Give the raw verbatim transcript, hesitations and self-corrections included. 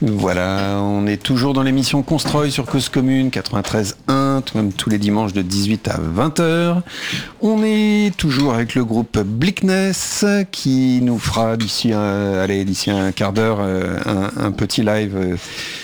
Voilà, on est toujours dans l'émission Constroy sur Cause Commune quatre-vingt-treize un, comme tous les dimanches de dix-huit à vingt heures. On est toujours avec le groupe Bleakness qui nous fera d'ici un, allez, d'ici un quart d'heure un, un petit live